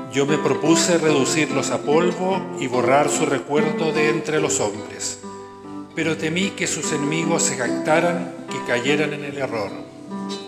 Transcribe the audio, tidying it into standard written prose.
Yo me propuse reducirlos a polvo y borrar su recuerdo de entre los hombres, pero temí que sus enemigos se jactaran, que cayeran en el error.